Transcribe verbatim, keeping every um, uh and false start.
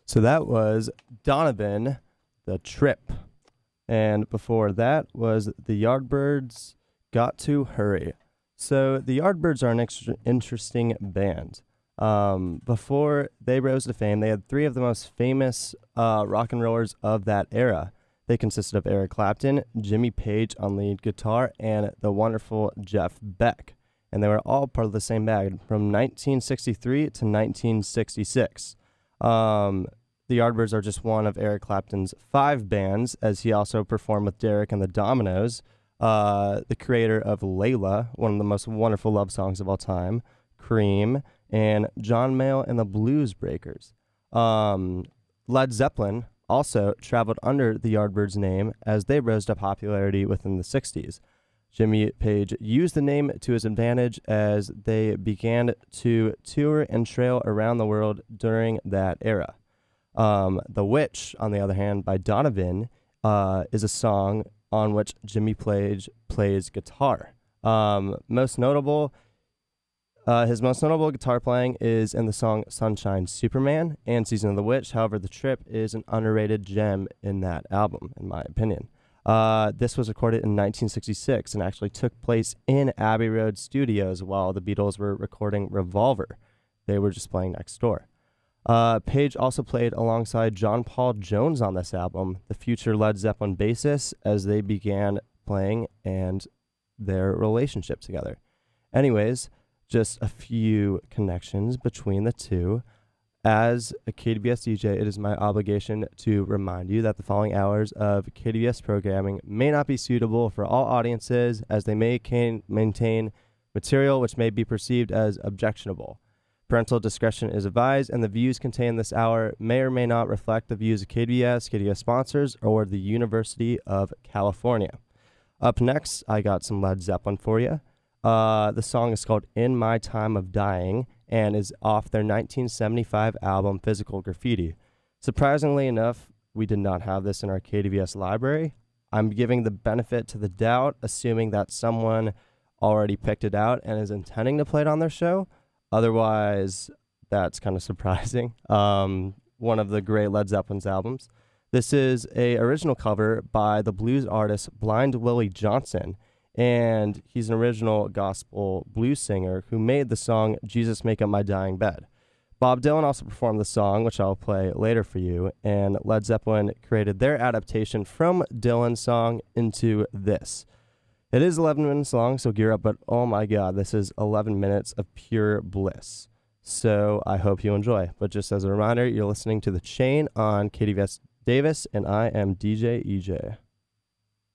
So that was Donovan, The Trip. And before that was the Yardbirds, Got to Hurry. So the Yardbirds are an extra interesting band. Um, before they rose to fame, they had three of the most famous uh, rock and rollers of that era. They consisted of Eric Clapton, Jimmy Page on lead guitar, and the wonderful Jeff Beck. And they were all part of the same band from nineteen sixty-three to nineteen sixty-six. Um, the Yardbirds are just one of Eric Clapton's five bands, as he also performed with Derek and the Dominoes, uh, the creator of Layla, one of the most wonderful love songs of all time, Cream, and John Mayall and the Blues Breakers. Um, Led Zeppelin also traveled under the Yardbirds name as they rose to popularity within the sixties. Jimmy Page used the name to his advantage as they began to tour and trail around the world during that era. Um, The Witch, on the other hand, by Donovan, uh, is a song on which Jimmy Page plays guitar. Um, most notable, uh, his most notable guitar playing is in the song Sunshine Superman and Season of the Witch. However, The Trip is an underrated gem in that album, in my opinion. Uh, this was recorded in nineteen sixty-six and actually took place in Abbey Road Studios while the Beatles were recording Revolver. They were just playing next door. Uh, Page also played alongside John Paul Jones on this album, the future Led Zeppelin bassist, as they began playing and their relationship together. Anyways, just a few connections between the two. As a K D V S D J, it is my obligation to remind you that the following hours of K D V S programming may not be suitable for all audiences, as they may can maintain material which may be perceived as objectionable. Parental discretion is advised, and the views contained in this hour may or may not reflect the views of K D V S, K D V S sponsors, or the University of California. Up next, I got some Led Zeppelin for you. Uh, the song is called In My Time of Dying and is off their nineteen seventy-five album Physical Graffiti. Surprisingly enough, we did not have this in our K D V S library. I'm giving the benefit to the doubt, assuming that someone already picked it out and is intending to play it on their show. Otherwise, that's kind of surprising. Um, one of the great Led Zeppelin's albums. This is a original cover by the blues artist Blind Willie Johnson, and he's an original gospel blues singer who made the song Jesus Make Up My Dying Bed. Bob Dylan also performed the song, which I'll play later for you, and Led Zeppelin created their adaptation from Dylan's song into this. It is eleven minutes long, so gear up, but oh my god, this is eleven minutes of pure bliss. So I hope you enjoy. But just as a reminder, you're listening to The Chain on K D V S Davis, and I am D J E J.